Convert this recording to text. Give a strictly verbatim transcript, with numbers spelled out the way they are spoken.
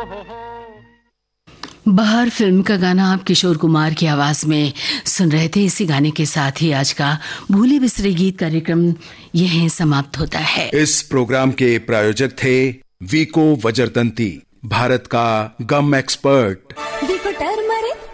बाहर फिल्म का गाना आप किशोर कुमार की आवाज में सुन रहे थे। इसी गाने के साथ ही आज का भूले बिसरे गीत कार्यक्रम यहीं समाप्त होता है। इस प्रोग्राम के प्रायोजक थे वीको वज्रदंती, भारत का गम एक्सपर्ट।